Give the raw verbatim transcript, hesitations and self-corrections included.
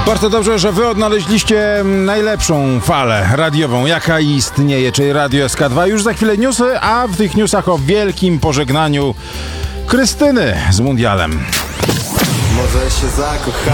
Bardzo dobrze, że wy odnaleźliście najlepszą falę radiową, jaka istnieje, czyli Radio S K dwa. Już za chwilę newsy, a w tych newsach o wielkim pożegnaniu Krystyny z mundialem. Może się zakocha.